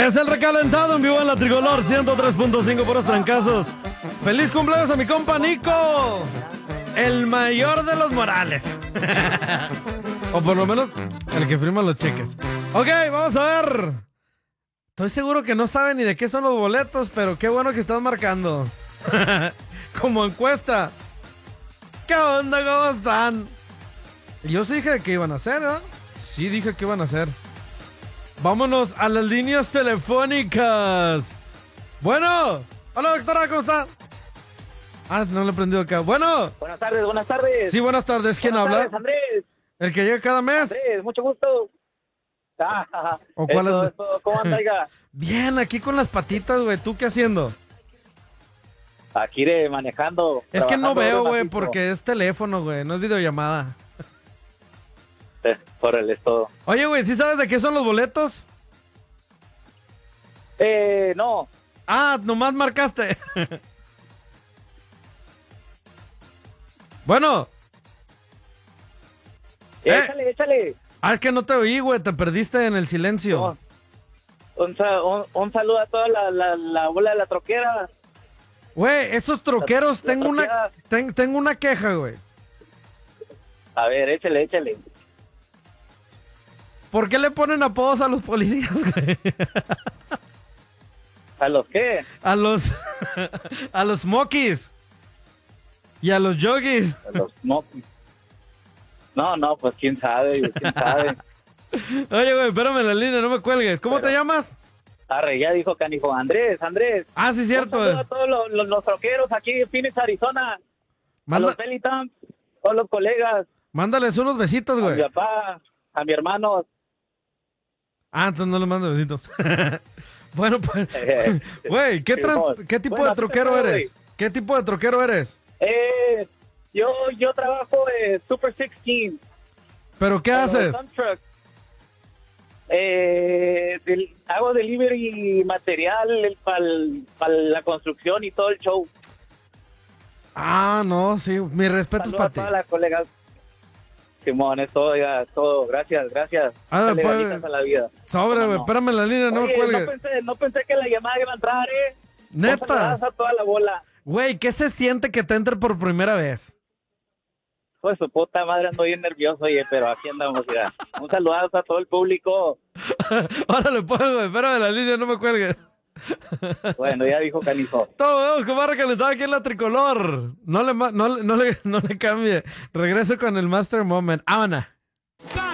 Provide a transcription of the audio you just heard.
Es el recalentado en vivo en la Tricolor 103.5 por los trancazos. ¡Feliz cumpleaños a mi compa Nico! El mayor de los Morales. O por lo menos el que firma los cheques. Ok, vamos a ver. Estoy seguro que no saben ni de qué son los boletos, pero qué bueno que están marcando. Como encuesta. ¿Qué onda? ¿Cómo están? Yo sí dije que iban a hacer, ¿eh? Sí dije que iban a hacer. Vámonos a las líneas telefónicas. Bueno. Hola, doctora, ¿cómo está? Ah, no le he prendido acá. Bueno. Buenas tardes, buenas tardes. Sí, buenas tardes. ¿Quién buenas habla? Tardes, Andrés. ¿El que llega cada mes? Andrés, mucho gusto. ¿O cuál es? Eso, ¿cómo anda, oiga? Bien, aquí con las patitas, güey. ¿Tú qué haciendo? Aquí manejando. Es que no veo, güey, despacito. porque es teléfono, güey. No es videollamada. Por el es todo. Oye, güey, ¿sí sabes de qué son los boletos? No. Ah, nomás marcaste. Bueno. Échale. Ah, es que no te oí, güey. Te perdiste en el silencio. No. Un saludo a toda la bola de la troquera. Güey, esos troqueros, La tengo una queja, güey. A ver, échale. ¿Por qué le ponen apodos a los policías, güey? ¿A los qué? A los smokies. Y a los yogis. A los Smokies. No, pues quién sabe. Oye, güey, espérame en la línea, no me cuelgues. ¿Cómo te llamas? Arre, ya dijo canijo. Andrés. Ah, sí, cierto. Un saludo a todos los troqueros aquí en Phoenix, Arizona. A los Pelitams, todos los colegas. Mándales unos besitos, A mi güey. papá, a mi hermano. Ah, entonces no le mando besitos. Bueno, pues, güey, ¿qué tipo Bueno, de troquero güey. eres? ¿Qué tipo de troquero eres? Yo trabajo en Super 16. ¿Pero qué haces? Dump truck. Hago delivery material para la construcción y todo el show. Ah, no, sí, mis respetos Saludos para a ti. todas las colegas. Simón, es todo, ya, todo. Gracias. Ah, Dale pues, ganitas a la vida. Sobre, ¿Cómo güey, no? espérame en la línea, no me Oye, cuelgues. no pensé que la llamada iba a entrar, Neta. Un saludazo a toda la bola. Güey, ¿qué se siente que te entre por primera vez? Pues su puta madre, ando bien nervioso, oye, pero aquí andamos, ya. Un saludazo a todo el público. Órale, pues, güey, espérame en la línea, no me cuelgues. Bueno, ya dijo canijo. Todo, vamos con más recalentado aquí en la Tricolor. No le cambie. Regreso con el Master Moment. Ámana.